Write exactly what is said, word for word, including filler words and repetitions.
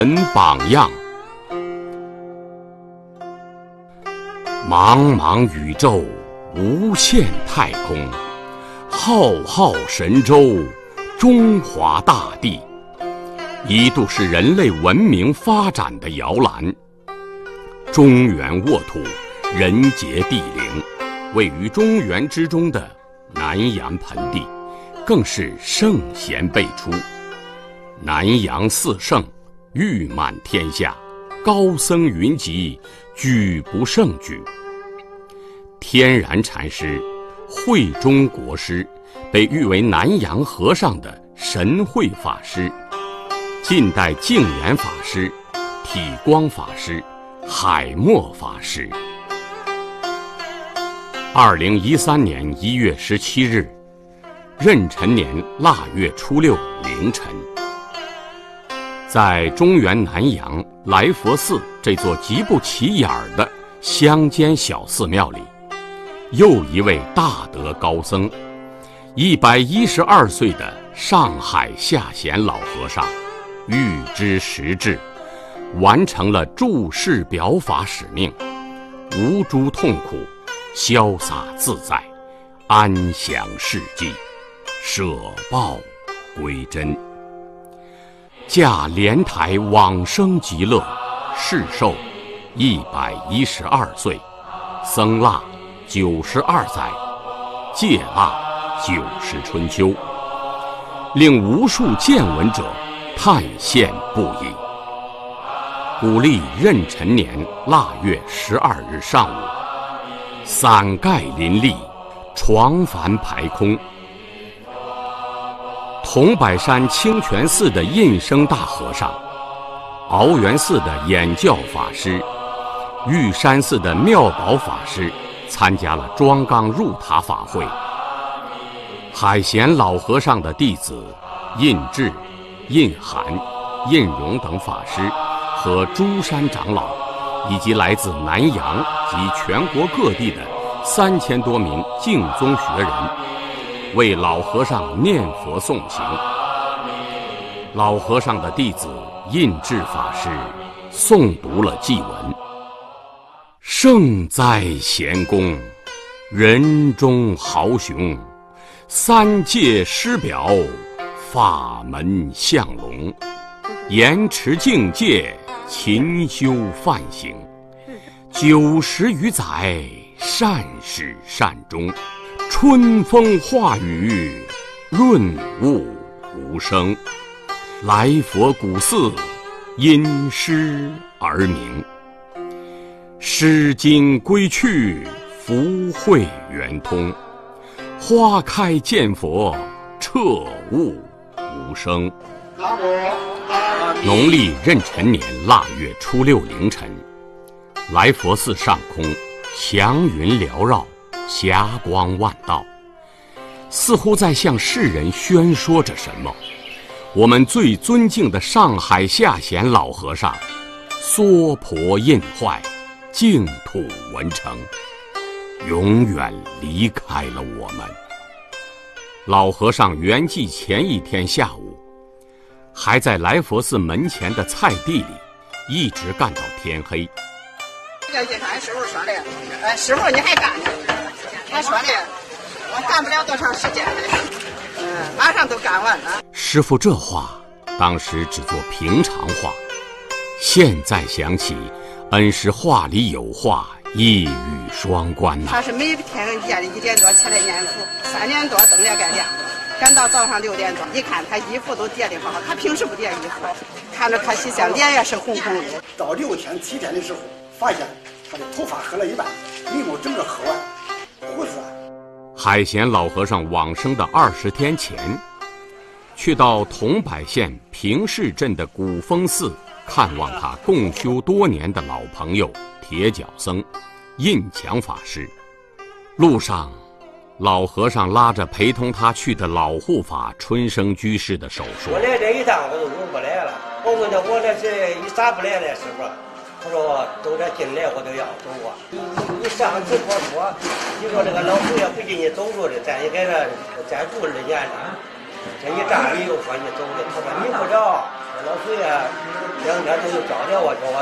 人榜样。茫茫宇宙，无限太空，浩浩神州，中华大地，一度是人类文明发展的摇篮。中原沃土，人杰地灵，位于中原之中的南阳盆地，更是圣贤辈出。南阳四圣誉满天下，高僧云集，举不胜举。天然禅师、慧中国师被誉为南阳和尚的神会法师，近代净言法师、体光法师、海默法师。二零一三年一月十七日，壬辰年腊月初六凌晨，在中原南阳来佛寺这座极不起眼的乡间小寺庙里，又一位大德高僧，一百一十二岁的上海下贤老和尚，预知时至，完成了注释表法使命，无诸痛苦，潇洒自在，安详世际，舍报归真。驾莲台往生极乐，世寿一百一十二岁，僧腊九十二载，戒腊九十春秋，令无数见闻者叹羡不已。古历壬辰年腊月十二日上午，伞盖林立，床幡排空。桐柏山清泉寺的印生大和尚，鳌源寺的演教法师，玉山寺的妙宝法师参加了庄纲入塔法会。海贤老和尚的弟子印智、印涵、印荣等法师和诸山长老，以及来自南阳及全国各地的三千多名净宗学人，为老和尚念佛诵行。老和尚的弟子印智法师诵读了祭文：圣哉贤公，人中豪雄，三界师表，法门相隆，严持境界，勤修梵行，九十余载，善始善终，春风化雨，润物无声。来佛古寺，因诗而名。诗经归去，福慧圆通。花开见佛，彻悟无声。农历壬辰年腊月初六凌晨，来佛寺上空祥云缭绕，霞光万道，似乎在向世人宣说着什么。我们最尊敬的上海下贤老和尚娑婆印坏，净土文成，永远离开了我们。老和尚圆寂前一天下午，还在来佛寺门前的菜地里一直干到天黑。 这个俺师傅说的，呃，师傅你还干呢？他说的，我干不了多长时间了，嗯，马上都干完了。 师傅这话当时只做平常话，现在想起，恩师话里有话，一语双关呐、啊。 他是每天夜里一点多起来念佛，三点多灯也该亮了，赶到早上六点多，一看他衣服都叠得好，他平时不叠衣服，看着他洗相，脸也是红红的。 到六天七天的时候，发现他的头发黑了一半，眉毛整个黑完，胡子。 海贤老和尚往生的二十天前，去到桐柏县平市镇的古峰寺看望他共修多年的老朋友铁脚僧印强法师。路上，老和尚拉着陪同他去的老护法春生居士的手说：“ 我来这一趟我都入不来了。我问他我这是一咋不来了，师傅？他说都这进来我都要走啊。你你上次我说，你说这个老头也不给你走路的，咱也给他再住二年了。这一站你又说你走的，他说你不着， 老水啊，两天都有找着我，叫我